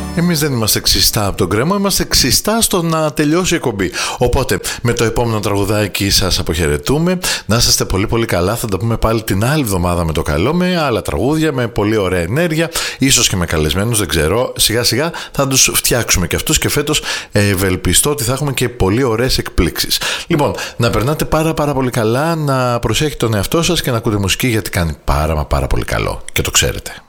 Εμείς δεν είμαστε ξιστά από τον κρεμό, είμαστε ξιστά στο να τελειώσει η εκπομπή. Οπότε με το επόμενο τραγουδάκι σας αποχαιρετούμε. Να είστε πολύ πολύ καλά. Θα τα πούμε πάλι την άλλη εβδομάδα με το καλό, με άλλα τραγούδια, με πολύ ωραία ενέργεια, ίσως και με καλεσμένους, δεν ξέρω. Σιγά σιγά θα τους φτιάξουμε και αυτούς και φέτος ευελπιστώ ότι θα έχουμε και πολύ ωραίες εκπλήξεις. Λοιπόν, να περνάτε πάρα πολύ καλά, να προσέχετε τον εαυτό σας και να ακούτε μουσική, γιατί κάνει πάρα πολύ καλό και το ξέρετε.